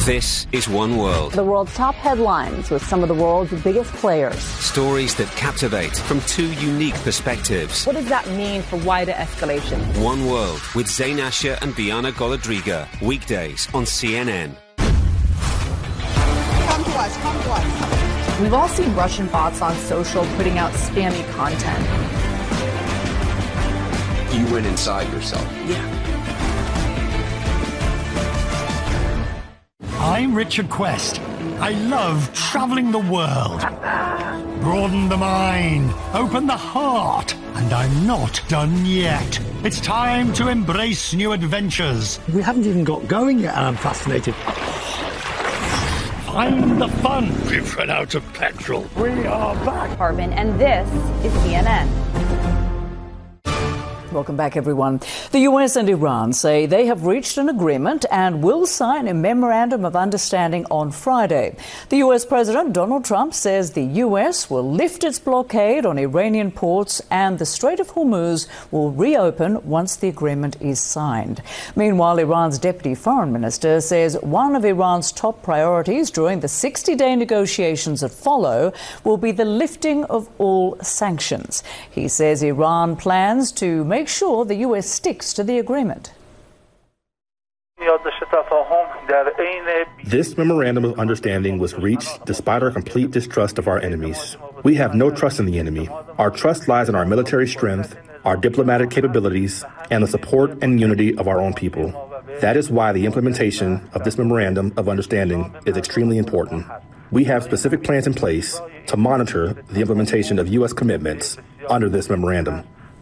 This is One World. The world's top headlines with some of the world's biggest players. Stories that captivate from two unique perspectives. What does that mean for wider escalation? One World with Zain Asher and Bianna Golodriga. Weekdays on CNN. Come to us. We've all seen Russian bots on social putting out spammy content. You went inside yourself. Yeah. I'm Richard Quest. I love traveling the world. Broaden the mind, open the heart, and I'm not done yet. It's time to embrace new adventures. We haven't even got going yet, and I'm fascinated. Find the fun. We've run out of petrol. We are back. Harbin, and this is CNN. Welcome back, everyone. The US and Iran say they have reached an agreement and will sign a memorandum of understanding on Friday. The US President Donald Trump says the US will lift its blockade on Iranian ports and the Strait of Hormuz will reopen once the agreement is signed. Meanwhile, Iran's deputy foreign minister says one of Iran's top priorities during the 60-day negotiations that follow will be the lifting of all sanctions. He says Iran plans to make sure the U.S. sticks to the agreement. This memorandum of understanding was reached despite our complete distrust of our enemies. We have no trust in the enemy. Our trust lies in our military strength, our diplomatic capabilities, and the support and unity of our own people. That is why the implementation of this memorandum of understanding is extremely important. We have specific plans in place to monitor the implementation of U.S. commitments under this memorandum.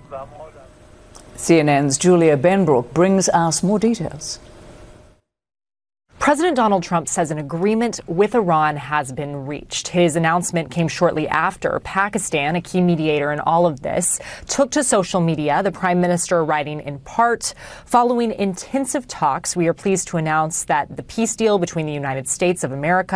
CNN's Julia Benbrook brings us more details. President Donald Trump says an agreement with Iran has been reached. His announcement came shortly after Pakistan, a key mediator in all of this, took to social media, the prime minister writing in part, following intensive talks, we are pleased to announce that the peace deal between the United States of America